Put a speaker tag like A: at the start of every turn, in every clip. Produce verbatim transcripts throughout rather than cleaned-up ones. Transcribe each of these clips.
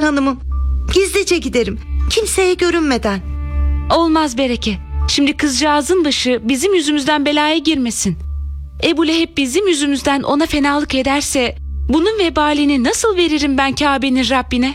A: hanımım. Gizlice giderim. Kimseye görünmeden.
B: Olmaz Bereke. Şimdi kızcağızın başı bizim yüzümüzden belaya girmesin. Ebu Leheb bizim yüzümüzden ona fenalık ederse bunun vebalini nasıl veririm ben Kabe'nin Rabbine?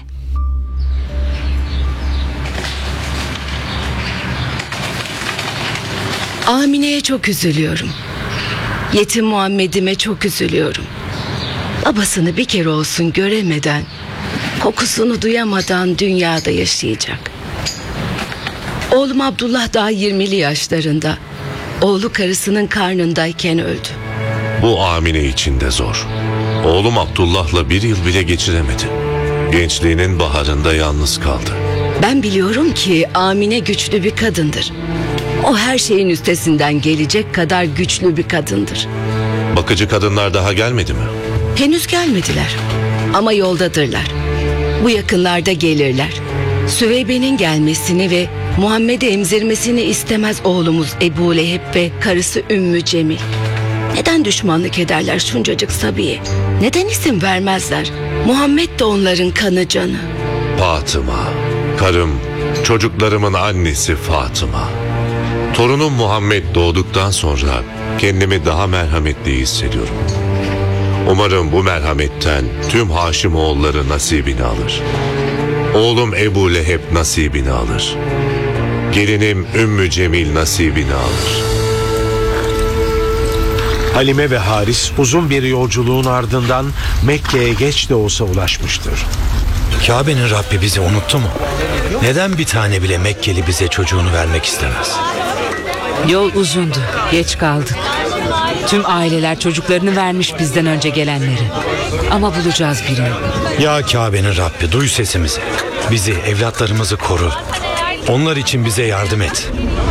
C: Amine'ye çok üzülüyorum. Yetim Muhammed'ime çok üzülüyorum. Babasını bir kere olsun göremeden, kokusunu duyamadan dünyada yaşayacak. Oğlum Abdullah daha yirmili yaşlarında. Oğlu karısının karnındayken öldü.
D: Bu Amine için de zor. Oğlum Abdullah'la bir yıl bile geçiremedi. Gençliğinin baharında yalnız kaldı.
C: Ben biliyorum ki Amine güçlü bir kadındır. O her şeyin üstesinden gelecek kadar güçlü bir kadındır.
D: Bakıcı kadınlar daha gelmedi mi?
C: Henüz gelmediler ama yoldadırlar. Bu yakınlarda gelirler. Süveybe'nin gelmesini ve Muhammed'i emzirmesini istemez oğlumuz Ebu Leheb ve karısı Ümmü Cemil. Neden düşmanlık ederler şuncacık Sabiye? Neden isim vermezler? Muhammed de onların kanı canı.
D: Fatıma, karım, çocuklarımın annesi Fatıma. Torunum Muhammed doğduktan sonra kendimi daha merhametli hissediyorum. Umarım bu merhametten tüm Haşimoğulları nasibini alır. Oğlum Ebu Leheb nasibini alır. Gelinim Ümmü Cemil nasibini alır.
E: Halime ve Haris uzun bir yolculuğun ardından Mekke'ye geç de olsa ulaşmıştır.
F: Kabe'nin Rabbi bizi unuttu mu? Neden bir tane bile Mekkeli bize çocuğunu vermek istemez?
B: Yol uzundu, geç kaldık. Tüm aileler çocuklarını vermiş bizden önce gelenleri. Ama bulacağız birini.
F: Ya Kabe'nin Rabbi, duy sesimizi. Bizi, evlatlarımızı koru. Onlar için bize yardım et.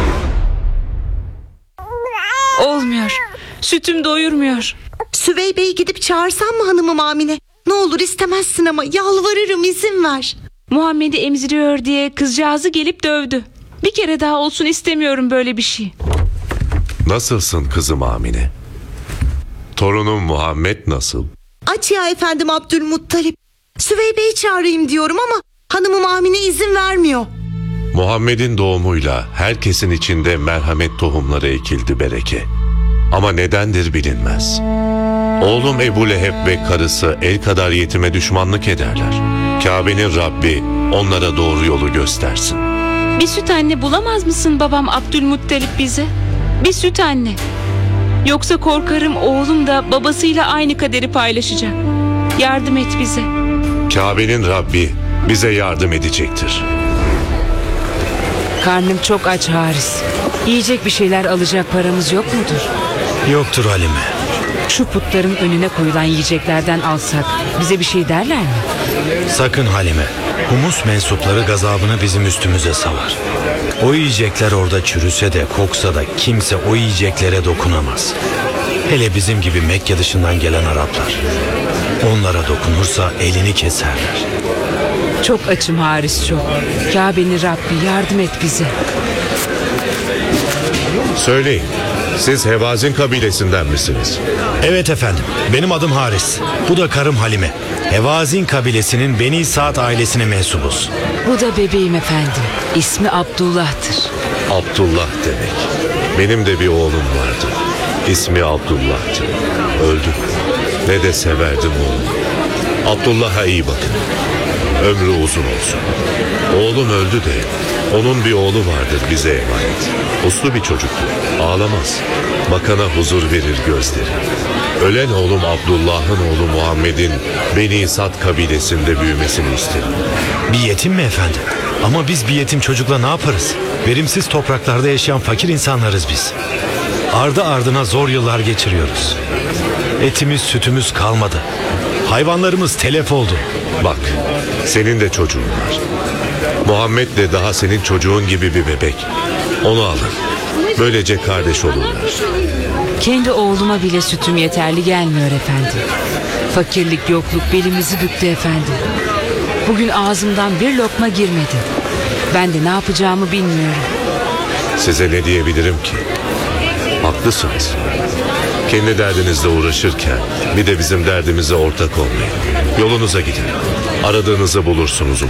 B: Olmuyor. Sütüm doyurmuyor.
A: Süveybe'yi gidip çağırsam mı hanımım Amine? Ne olur istemezsin ama yalvarırım, izin ver.
B: Muhammed'i emziriyor diye kızcağızı gelip dövdü. Bir kere daha olsun istemiyorum böyle bir şey.
D: Nasılsın kızım Amine? Torunum Muhammed nasıl?
A: Aç ya efendim Abdülmuttalip. Süveybe'yi çağırayım diyorum ama hanımım Amine izin vermiyor.
D: Muhammed'in doğumuyla herkesin içinde merhamet tohumları ekildi Bereke. Ama nedendir bilinmez. Oğlum Ebu Leheb ve karısı el kadar yetime düşmanlık ederler. Kabe'nin Rabbi onlara doğru yolu göstersin.
B: Bir süt anne bulamaz mısın babam Abdülmuttalip bize? Bir süt anne. Yoksa korkarım oğlum da babasıyla aynı kaderi paylaşacak. Yardım et bize.
D: Kabe'nin Rabbi bize yardım edecektir.
B: Karnım çok aç Haris. Yiyecek bir şeyler alacak paramız yok mudur?
F: Yoktur Halime.
B: Şu putların önüne koyulan yiyeceklerden alsak bize bir şey derler mi?
F: Sakın Halime. Humus mensupları gazabını bizim üstümüze salar. O yiyecekler orada çürüse de koksa da kimse o yiyeceklere dokunamaz. Hele bizim gibi Mekke dışından gelen Araplar. Onlara dokunursa elini keserler.
B: Çok açım Haris, çok. Kabe'nin Rabbi yardım et bize.
D: Söyleyin, siz Hevazin kabilesinden misiniz?
F: Evet efendim, benim adım Haris. Bu da karım Halime. Hevazin kabilesinin Beni Sa'd ailesine mensubuz.
B: Bu da bebeğim efendim. İsmi Abdullah'tır.
D: Abdullah demek. Benim de bir oğlum vardı. İsmi Abdullah'tı. Öldü. Ne de severdim oğlum. Abdullah'a iyi bakın. Ömrü uzun olsun. Oğlum öldü de onun bir oğlu vardır bize emanet. Uslu bir çocuktu. Ağlamaz. Bakana huzur verir gözleri. Ölen oğlum Abdullah'ın oğlu Muhammed'in Beni Sa'd kabilesinde büyümesini isterim.
F: Bir yetim mi efendim? Ama biz bir yetim çocukla ne yaparız? Verimsiz topraklarda yaşayan fakir insanlarız biz. Ardı ardına zor yıllar geçiriyoruz. Etimiz sütümüz kalmadı. Hayvanlarımız telef oldu.
D: Bak, senin de çocuğun var. Muhammed de daha senin çocuğun gibi bir bebek. Onu alın. Böylece kardeş olurlar.
B: Kendi oğluma bile sütüm yeterli gelmiyor efendim. Fakirlik, yokluk belimizi büktü efendim. Bugün ağzımdan bir lokma girmedi. Ben de ne yapacağımı bilmiyorum.
D: Size ne diyebilirim ki? Haklısınız. Kendi derdinizle uğraşırken bir de bizim derdimize ortak olmayın. Yolunuza gidin. Aradığınızı bulursunuz.